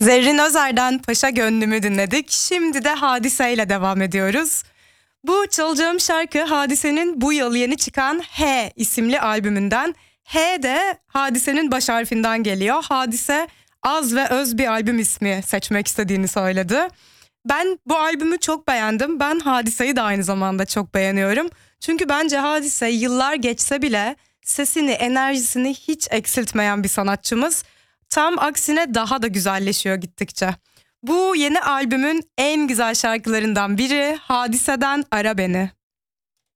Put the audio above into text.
Zerrin Özer'den Paşa Gönlümü dinledik. Şimdi de Hadise ile devam ediyoruz. Bu çalacağım şarkı Hadise'nin bu yıl yeni çıkan H isimli albümünden. H de Hadise'nin baş harfinden geliyor. Hadise az ve öz bir albüm ismi seçmek istediğini söyledi. Ben bu albümü çok beğendim. Ben Hadise'yi de aynı zamanda çok beğeniyorum. Çünkü bence Hadise yıllar geçse bile sesini, enerjisini hiç eksiltmeyen bir sanatçımız. Tam aksine daha da güzelleşiyor gittikçe. Bu yeni albümün en güzel şarkılarından biri Hadise'den Ara Beni.